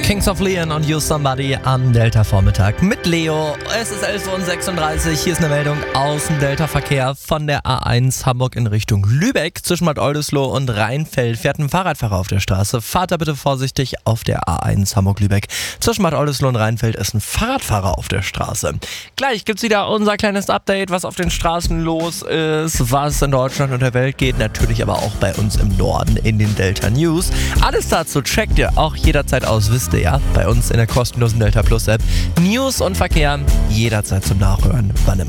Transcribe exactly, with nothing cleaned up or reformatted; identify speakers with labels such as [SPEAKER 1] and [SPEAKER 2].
[SPEAKER 1] Kings of Leon und You Somebody am Delta-Vormittag mit Leo. Es ist elf Uhr sechsunddreißig. Hier ist eine Meldung aus dem Delta-Verkehr von der A eins Hamburg in Richtung Lübeck. Zwischen Bad Oldesloe und Rheinfeld fährt ein Fahrradfahrer auf der Straße. Fahrt da bitte vorsichtig auf der A eins Hamburg-Lübeck. Zwischen Bad Oldesloe und Rheinfeld ist ein Fahrradfahrer auf der Straße. Gleich gibt's wieder unser kleines Update, was auf den Straßen los ist, was in Deutschland und der Welt geht. Natürlich aber auch bei uns im Norden in den Delta News. Alles dazu checkt ihr auch jederzeit aus, wisst ihr ja, bei uns in der kostenlosen Delta Plus App. News und Verkehr jederzeit zum Nachhören, wann immer.